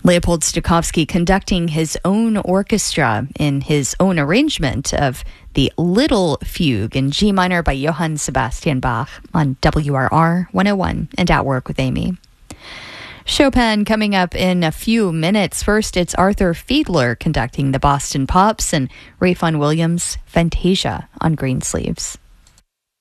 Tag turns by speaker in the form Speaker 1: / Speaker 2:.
Speaker 1: Leopold Stokowski conducting his own orchestra in his own arrangement of the Little Fugue in G minor by Johann Sebastian Bach on WRR 101 and At Work with Amy. Chopin coming up in a few minutes. First, it's Arthur Fiedler conducting the Boston Pops and Ralph Vaughan Williams' Fantasia on Greensleeves.